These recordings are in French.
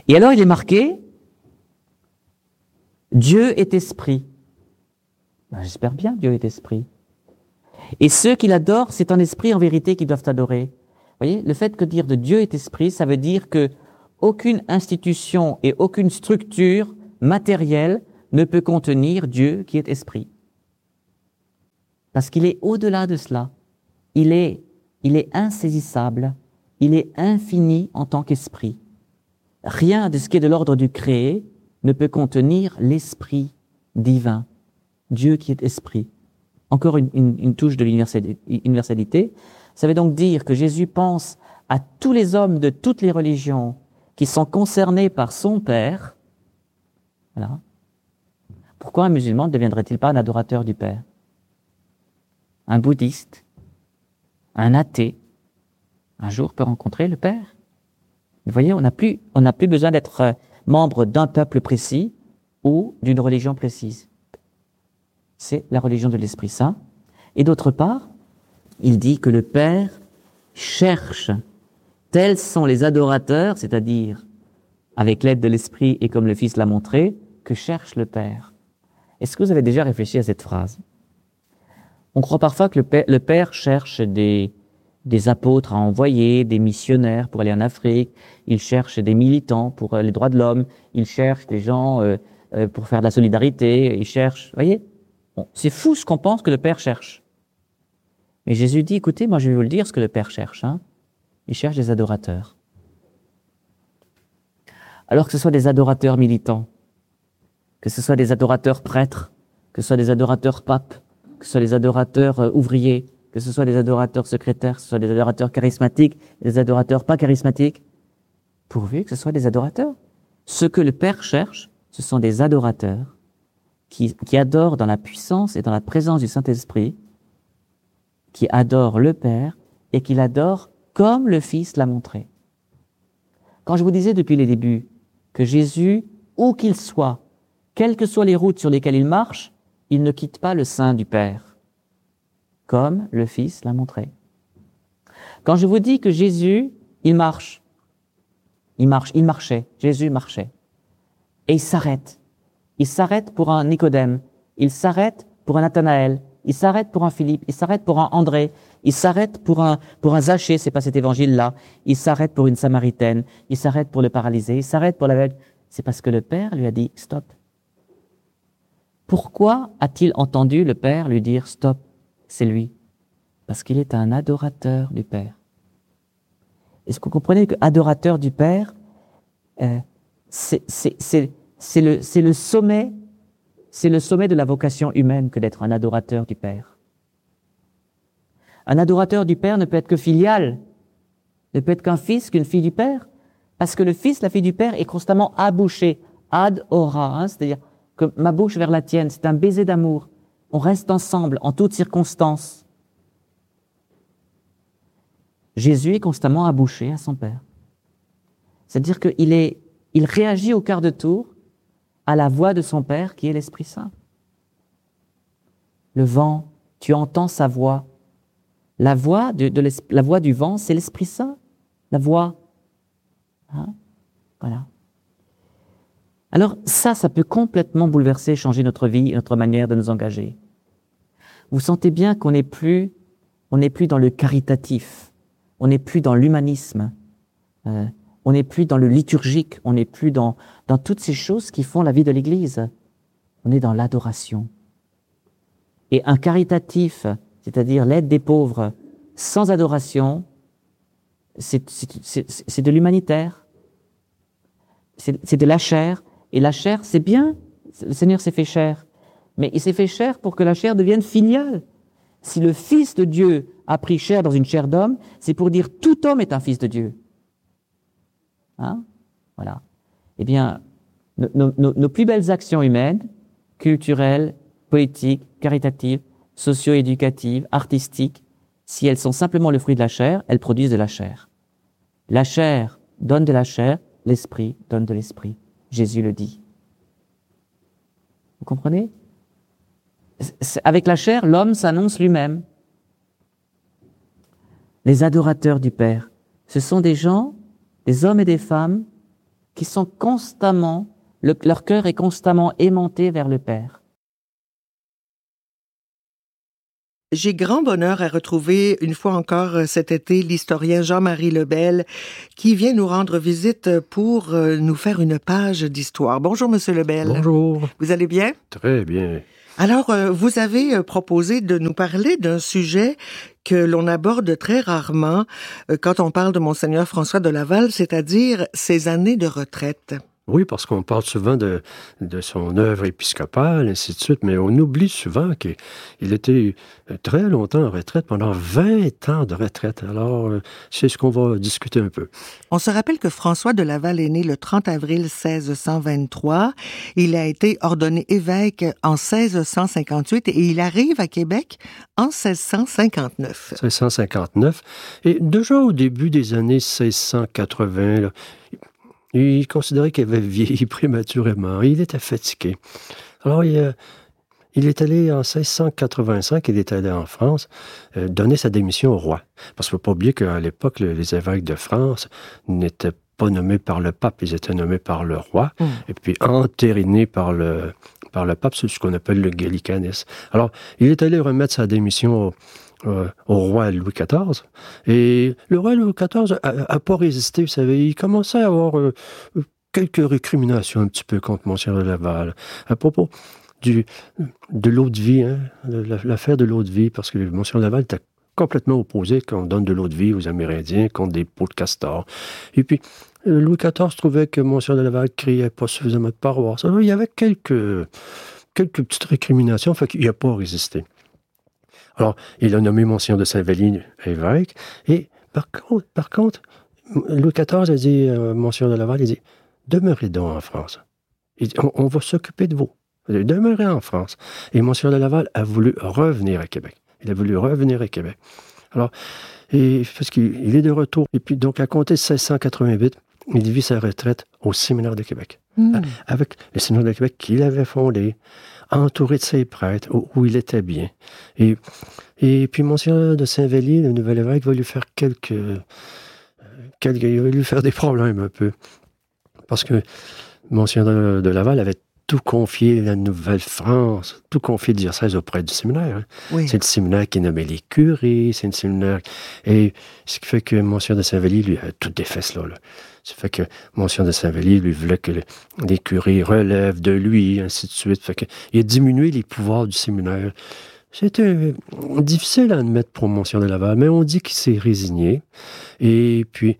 Et alors il est marqué « Dieu est esprit ». J'espère bien Dieu est esprit. Et ceux qui l'adorent, c'est en esprit, en vérité, qu'ils doivent adorer. Vous voyez, le fait que dire de Dieu est esprit, ça veut dire que aucune institution et aucune structure matérielle ne peut contenir Dieu qui est esprit. Parce qu'il est au-delà de cela. Il est insaisissable. Il est infini en tant qu'esprit. Rien de ce qui est de l'ordre du créé ne peut contenir l'esprit divin. Dieu qui est esprit. Encore une touche de l'universalité. Ça veut donc dire que Jésus pense à tous les hommes de toutes les religions qui sont concernés par son Père. Voilà. Pourquoi un musulman ne deviendrait-il pas un adorateur du Père? Un bouddhiste, un athée, un jour peut rencontrer le Père. Vous voyez, on n'a plus besoin d'être membre d'un peuple précis ou d'une religion précise. C'est la religion de l'Esprit Saint. Et d'autre part, il dit que le Père cherche. Tels sont les adorateurs, c'est-à-dire avec l'aide de l'Esprit et comme le Fils l'a montré, que cherche le Père. Est-ce que vous avez déjà réfléchi à cette phrase? On croit parfois que le Père cherche des apôtres à envoyer, des missionnaires pour aller en Afrique, il cherche des militants pour les droits de l'homme, il cherche des gens pour faire de la solidarité, il cherche, vous voyez? Bon, c'est fou ce qu'on pense que le Père cherche. Mais Jésus dit, écoutez, moi je vais vous le dire ce que le Père cherche. Il cherche des adorateurs. Alors que ce soit des adorateurs militants, que ce soit des adorateurs prêtres, que ce soit des adorateurs papes, que ce soit des adorateurs ouvriers, que ce soit des adorateurs secrétaires, que ce soit des adorateurs charismatiques, des adorateurs pas charismatiques, pourvu que ce soit des adorateurs. Ce que le Père cherche, ce sont des adorateurs qui adorent dans la puissance et dans la présence du Saint-Esprit, qui adorent le Père et qui l'adorent comme le Fils l'a montré. Quand je vous disais depuis les débuts que Jésus, où qu'il soit, quelles que soient les routes sur lesquelles il marche, il ne quitte pas le sein du Père, comme le Fils l'a montré. Quand je vous dis que Jésus, il marchait, Jésus marchait, et il s'arrête. Il s'arrête pour un Nicodème, il s'arrête pour un Nathanaël, il s'arrête pour un Philippe, il s'arrête pour un André, il s'arrête pour un Zachée, c'est pas cet évangile-là, il s'arrête pour une Samaritaine, il s'arrête pour le paralysé, il s'arrête pour l'aveugle. C'est parce que le Père lui a dit « stop ». Pourquoi a-t-il entendu le Père lui dire « stop », c'est lui? Parce qu'il est un adorateur du Père. Est-ce que vous comprenez que adorateur du Père, c'est le sommet de la vocation humaine que d'être un adorateur du Père. Un adorateur du Père ne peut être que filial, ne peut être qu'un fils, qu'une fille du Père, parce que le Fils, la fille du Père, est constamment abouché, ad ora, c'est-à-dire que ma bouche vers la tienne, c'est un baiser d'amour. On reste ensemble en toutes circonstances. Jésus est constamment abouché à son Père. C'est-à-dire qu'il réagit au quart de tour à la voix de son Père qui est l'Esprit Saint. Le vent, tu entends sa voix. La voix du vent, c'est l'Esprit Saint. La voix. Voilà. Alors ça peut complètement bouleverser, changer notre vie, notre manière de nous engager. Vous sentez bien qu'on n'est plus dans le caritatif, on n'est plus dans l'humanisme, on n'est plus dans le liturgique, on n'est plus dans toutes ces choses qui font la vie de l'Église. On est dans l'adoration. Et un caritatif, c'est-à-dire l'aide des pauvres, sans adoration, c'est de l'humanitaire. C'est de la chair. Et la chair, c'est bien. Le Seigneur s'est fait chair. Mais il s'est fait chair pour que la chair devienne filiale. Si le Fils de Dieu a pris chair dans une chair d'homme, c'est pour dire tout homme est un fils de Dieu. Voilà. Eh bien, nos plus belles actions humaines, culturelles, politiques, caritatives, socio-éducatives, artistiques, si elles sont simplement le fruit de la chair, elles produisent de la chair. La chair donne de la chair, l'esprit donne de l'esprit. Jésus le dit. Vous comprenez? Avec la chair, l'homme s'annonce lui-même. Les adorateurs du Père, ce sont des gens, des hommes et des femmes qui sont constamment, leur cœur est constamment aimanté vers le Père. J'ai grand bonheur à retrouver une fois encore cet été l'historien Jean-Marie Lebel qui vient nous rendre visite pour nous faire une page d'histoire. Bonjour Monsieur Lebel. Bonjour. Vous allez bien? Très bien. Alors, vous avez proposé de nous parler d'un sujet que l'on aborde très rarement quand on parle de Monseigneur François de Laval, c'est-à-dire ses années de retraite. Oui, parce qu'on parle souvent de son œuvre épiscopale, ainsi de suite, mais on oublie souvent qu'il était très longtemps en retraite, pendant 20 ans de retraite. Alors, c'est ce qu'on va discuter un peu. On se rappelle que François de Laval est né le 30 avril 1623. Il a été ordonné évêque en 1658 et il arrive à Québec en 1659. 1659. Et déjà au début des années 1680, là, il considérait qu'il avait vieilli prématurément. Il était fatigué. Alors, il est allé en 1685, il est allé en France, donner sa démission au roi. Parce qu'il ne faut pas oublier qu'à l'époque, les évêques de France n'étaient pas nommés par le pape, ils étaient nommés par le roi, et puis entérinés par le pape, c'est ce qu'on appelle le gallicanisme. Alors, il est allé remettre sa démission au roi Louis XIV. Et le roi Louis XIV n'a pas résisté, vous savez. Il commençait à avoir quelques récriminations un petit peu contre Monseigneur de Laval à propos de l'eau de vie, hein, l'affaire de l'eau de vie, parce que Monseigneur de Laval était complètement opposé qu'on donne de l'eau de vie aux Amérindiens contre des pots de castor. Et puis, Louis XIV trouvait que Monseigneur de Laval ne criait pas suffisamment de paroisse. Alors, il y avait quelques petites récriminations, fait qu'il n'a pas résisté. Alors, il a nommé Monseigneur de Saint-Vally évêque, et par contre, Louis XIV a dit à Monseigneur de Laval, il dit, demeurez donc en France. Il dit, on va s'occuper de vous. Demeurez en France. Et Monseigneur de Laval a voulu revenir à Québec. Il a voulu revenir à Québec. Alors, parce qu'il est de retour. Et puis, donc, à compter de 1688, il vit sa retraite au Séminaire de Québec. Avec le Séminaire de Québec qu'il avait fondé, entouré de ses prêtres, où il était bien. Et puis, Monseigneur de Saint-Vally, le nouvel évêque, va lui faire il va lui faire des problèmes un peu. Parce que Monseigneur de Laval avait tout confié la Nouvelle-France, tout confié le diocèse auprès du séminaire. Hein. Oui. C'est le séminaire qui nommait les curés, c'est le séminaire... Et ce qui fait que Monseigneur de Saint-Vally, lui, a toutes des fesses là. Ce qui fait que Monseigneur de Saint-Vally, lui, voulait que les curés relèvent de lui, ainsi de suite. Fait que, il a diminué les pouvoirs du séminaire. C'était difficile à admettre pour Monseigneur de Laval, mais on dit qu'il s'est résigné. Et puis,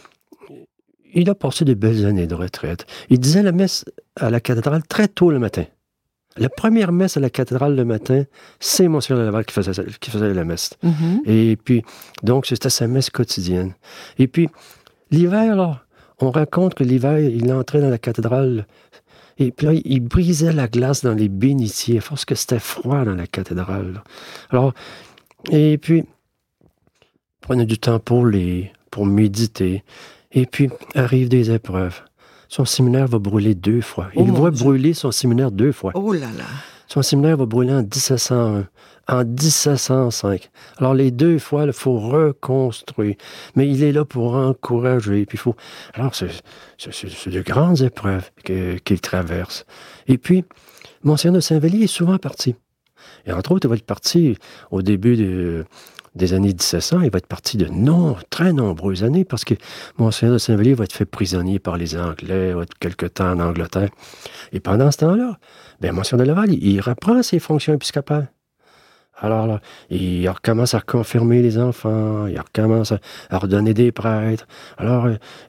il a passé de belles années de retraite. Il disait la messe à la cathédrale très tôt le matin. La première messe à la cathédrale le matin, c'est Monseigneur de Laval qui faisait la messe. Et puis, donc, c'était sa messe quotidienne. Et puis, l'hiver, là, on raconte que l'hiver, il entrait dans la cathédrale et puis là, il brisait la glace dans les bénitiers, parce que c'était froid dans la cathédrale. Là. Alors, et puis, il prenait du temps pour méditer. Et puis, arrivent des épreuves. Son séminaire va brûler 2 fois. Il va brûler son séminaire 2 fois. Oh là là! Son séminaire va brûler en 1701, en 1705. Alors, les 2 fois, il faut reconstruire. Mais il est là pour encourager. Puis Alors, c'est de grandes épreuves qu'il traverse. Et puis, Monseigneur de Saint-Vally est souvent parti. Et entre autres, il va être parti au début des années 1700, il va être parti de très nombreuses années, parce que Monseigneur de Saint-Vally va être fait prisonnier par les Anglais, va être quelque temps en Angleterre. Et pendant ce temps-là, Monseigneur de Laval, il reprend ses fonctions épiscopales. Alors là, il recommence à confirmer les enfants, il recommence à ordonner des prêtres. Alors,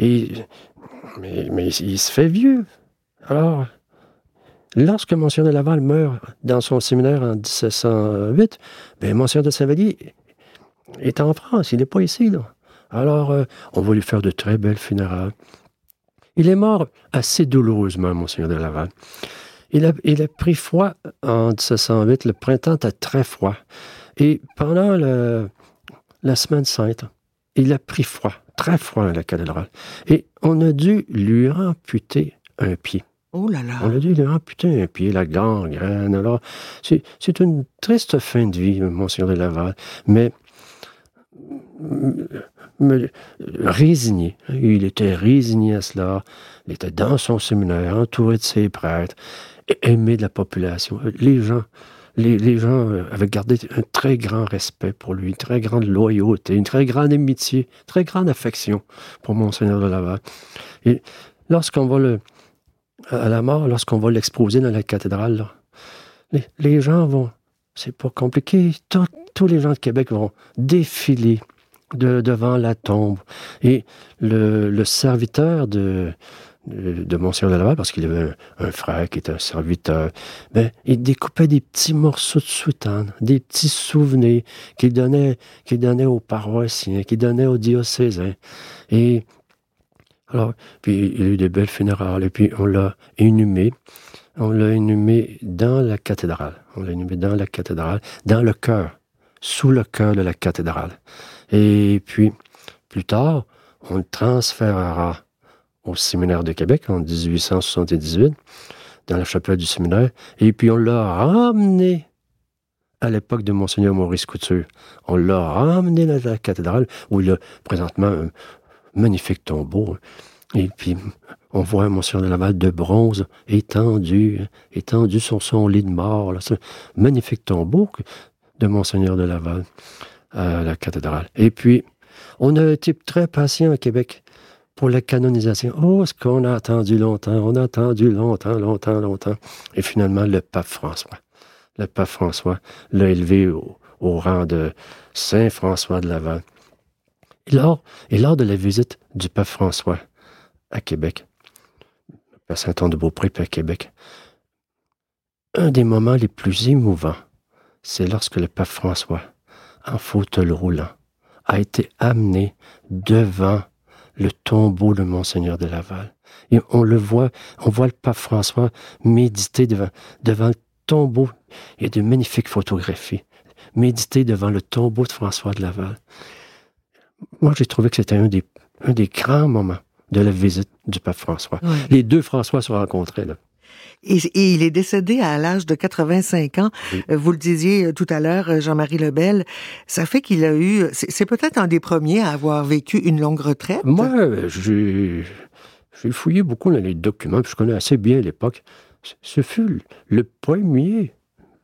mais il se fait vieux. Alors, lorsque Monseigneur de Laval meurt dans son séminaire en 1708, Monseigneur de Saint-Vally est en France, il n'est pas ici, là. Alors, on va lui faire de très belles funérailles. Il est mort assez douloureusement, Monseigneur de Laval. Il a pris froid en 1708, le printemps était très froid. Et pendant la Semaine Sainte, il a pris froid, très froid à la cathédrale. Et on a dû lui amputer un pied. Oh là là! On a dû lui amputer un pied, la gangrène. Alors, c'est une triste fin de vie, Monseigneur de Laval. Mais résigné. Il était résigné à cela. Il était dans son séminaire, entouré de ses prêtres, aimé de la population. Les gens avaient gardé un très grand respect pour lui, une très grande loyauté, une très grande amitié, une très grande affection pour Monseigneur de Laval. Et lorsqu'on va à la mort, lorsqu'on va l'exposer dans la cathédrale, là, les gens vont, c'est pas compliqué, tous les gens de Québec vont défiler devant la tombe. Et le serviteur de Monseigneur de Laval, parce qu'il avait un frère qui était un serviteur, il découpait des petits morceaux de soutane, des petits souvenirs qu'il donnait aux paroissiens, qu'il donnait aux diocésains. Et alors, puis il y a eu des belles funérailles, et puis on l'a inhumé dans la cathédrale. On l'a inhumé dans la cathédrale, dans le chœur, sous le chœur de la cathédrale. Et puis, plus tard, on le transférera au séminaire de Québec en 1878, dans la chapelle du séminaire, et puis on l'a ramené à l'époque de Monseigneur Maurice Couture. On l'a ramené dans la cathédrale, où il y a présentement un magnifique tombeau. Et puis, on voit Monseigneur de Laval de bronze, étendu sur son lit de mort. Là, c'est un magnifique tombeau de Monseigneur de Laval à la cathédrale. Et puis, on a été très patient à Québec pour la canonisation. Oh, ce qu'on a attendu longtemps, longtemps. Et finalement, le pape François l'a élevé au rang de Saint François de Laval. Et lors de la visite du pape François à Québec, à Saint-Anne-de-Beaupré puis à Québec, un des moments les plus émouvants, c'est lorsque le pape François, en fauteuil roulant, a été amené devant le tombeau de Monseigneur de Laval. Et on voit le pape François méditer devant le tombeau. Il y a de magnifiques photographies. Méditer devant le tombeau de François de Laval. Moi, j'ai trouvé que c'était un des grands moments de la visite du pape François. Oui. Les deux François se rencontraient, là. Et il est décédé à l'âge de 85 ans. Oui. Vous le disiez tout à l'heure, Jean-Marie Lebel. Ça fait qu'il a eu... C'est peut-être un des premiers à avoir vécu une longue retraite. Moi, j'ai fouillé beaucoup dans les documents, puis je connais assez bien l'époque. Ce fut le premier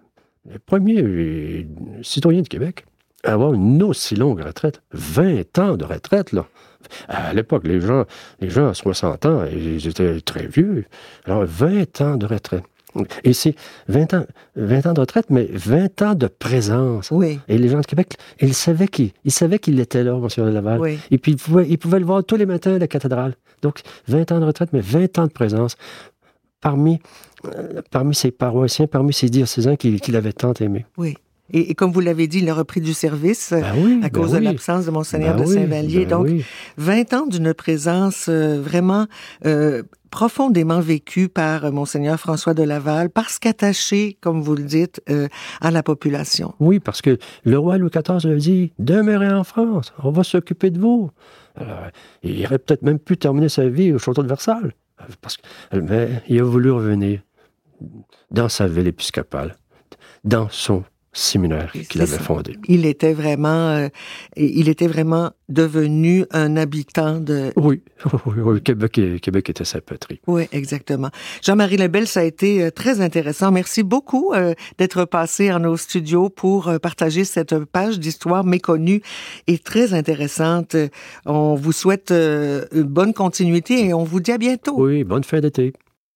citoyen de Québec à avoir une aussi longue retraite. 20 ans de retraite, là. À l'époque, les gens à 60 ans, ils étaient très vieux. Alors, 20 ans de retraite. Et c'est 20 ans de retraite, mais 20 ans de présence. Oui. Et les gens de Québec, ils savaient qu'il était là, Monseigneur de Laval. Oui. Et puis, ils pouvaient le voir tous les matins à la cathédrale. Donc, 20 ans de retraite, mais 20 ans de présence parmi ses paroissiens, parmi ses diocésains qu'il avait tant aimés. Oui. Et comme vous l'avez dit, il a repris du service à cause de l'absence de Monseigneur de Saint-Vallier. Donc, 20 ans d'une présence vraiment profondément vécue par Monseigneur François de Laval, parce qu'attaché, comme vous le dites, à la population. Oui, parce que le roi Louis XIV lui a dit « Demeurez en France, on va s'occuper de vous ». Alors, il aurait peut-être même pu terminer sa vie au château de Versailles, mais il a voulu revenir dans sa ville épiscopale, dans son séminaire qu'il avait fondé. Il était vraiment devenu un habitant de... Oui, Québec était sa patrie. Oui, exactement. Jean-Marie Lebel, ça a été très intéressant. Merci beaucoup d'être passé en nos studios pour partager cette page d'histoire méconnue et très intéressante. On vous souhaite une bonne continuité et on vous dit à bientôt. Oui, bonne fin d'été.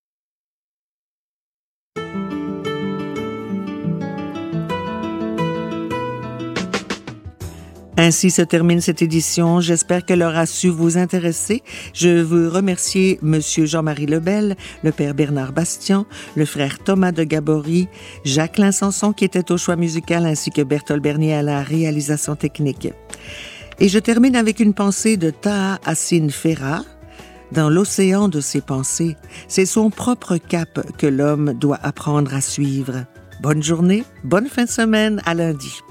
Ainsi se termine cette édition. J'espère qu'elle aura su vous intéresser. Je veux remercier Monsieur Jean-Marie Lebel, le Père Bernard Bastian, le Frère Thomas de Gabory, Jacqueline Sanson qui était au choix musical ainsi que Berthold Bernier à la réalisation technique. Et je termine avec une pensée de Taha Hassin Ferra. Dans l'océan de ses pensées, c'est son propre cap que l'homme doit apprendre à suivre. Bonne journée, bonne fin de semaine, à lundi.